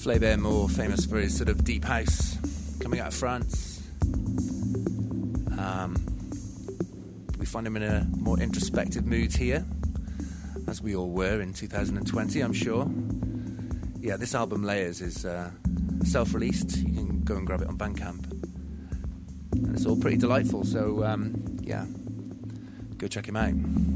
Flaubert, more famous for his sort of deep house, coming out of France. We find him in a more introspective mood here, as we all were in 2020, I'm sure. Yeah, this album, Layers, is self-released. You can go and grab it on Bandcamp. And it's all pretty delightful, so yeah, go check him out.